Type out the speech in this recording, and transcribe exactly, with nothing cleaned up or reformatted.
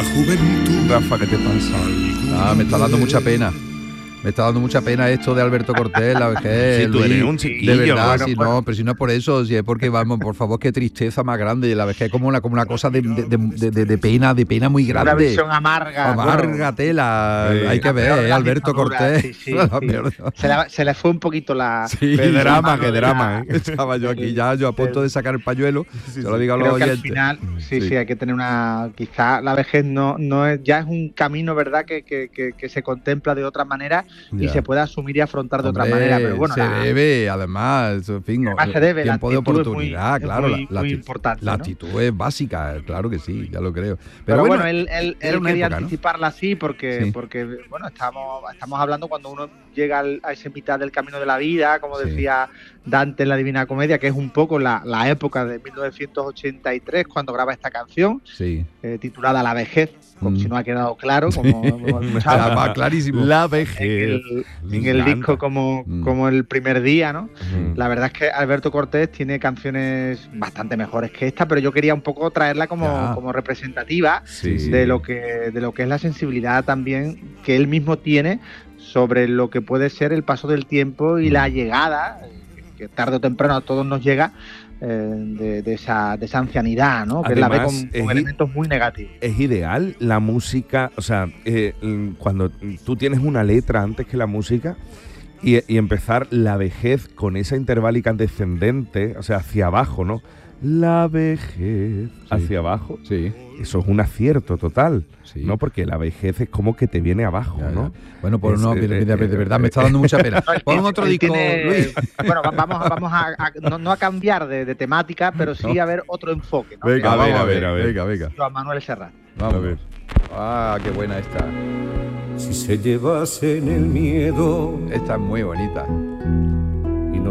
la juventud. Rafa, ¿qué te pasa? Ah, me está dando mucha pena. Me está dando mucha pena esto de Alberto Cortés, la vejez. Si tú eres un chiquillo. De verdad, Bueno, si bueno. no, pero si no es por eso, si es porque, vamos, por favor, qué tristeza más grande. La vejez es como una, como una cosa de, de, de, de, de pena, de pena muy grande. Una visión amarga. Amarga bueno, tela. Sí. Hay que la peor ver, de ¿eh? las Alberto dictaduras, Cortés. sí, sí, La sí. peor. Se, le, se le fue un poquito la... Sí. Qué drama, la qué mano drama, de ¿eh? la- Estaba yo aquí ya, yo a punto de sacar el pañuelo. Se lo digo a los Creo que al oyentes. final, sí, Sí. sí, hay que tener una... Quizá la vejez no, no es, ya es un camino, ¿verdad?, que, que, que, que se contempla de otra manera y Ya. se puede asumir y afrontar de Hombre, otra manera. Pero bueno, se la- debe, además, en fin, Además se debe, la tiempo de actitud es muy- oportunidad, es claro, muy- la, la muy acti- importante, la ¿no? actitud es básica, claro que sí, ya lo creo. Pero, Pero, bueno, bueno, él, él, era él una quería época, ¿no? anticiparla así porque, Sí. porque bueno, estamos, estamos hablando cuando uno llega al- a esa mitad del camino de la vida, como Sí. decía Dante en la Divina Comedia, que es un poco la, la época de mil novecientos ochenta y tres cuando graba esta canción, sí. eh, titulada La vejez, como Mm. si no ha quedado claro, como hemos escuchado. Ah, va, clarísimo. La En vejez. el, Me en el encanta. disco como, Mm. como el primer día, ¿no? Ujú. La verdad es que Alberto Cortés tiene canciones bastante mejores que esta, pero yo quería un poco traerla como, Ya. como representativa Sí, sí. de lo que de lo que es la sensibilidad también que él mismo tiene sobre lo que puede ser el paso del tiempo y la llegada, eh, que tarde o temprano a todos nos llega, eh, de, de esa, de esa ancianidad, ¿no? Que él la ve Además, con, con es- elementos muy negativos. Es ideal la música, o sea, eh, cuando tú tienes una letra antes que la música y, y empezar la vejez con esa interválica descendente, o sea, hacia abajo, ¿no? La vejez hacia abajo, Sí, eso es un acierto total, sí. ¿no? Porque la vejez es como que te viene abajo, Ya, ya. ¿no? Bueno, pues Es, no, eh, mira, mira, eh, de verdad eh, me está dando mucha pena. Pon otro Él disco, tiene- Luis. Bueno, va- vamos, vamos a, a- no, no a cambiar de, de temática, pero sí No. a ver otro enfoque, ¿no? Venga, A ver, vamos a ver, a ver. Venga, venga. Joan Manuel Serrat. Vamos. A ver. Ah, qué buena esta. Si se llevasen el miedo Esta es muy bonita.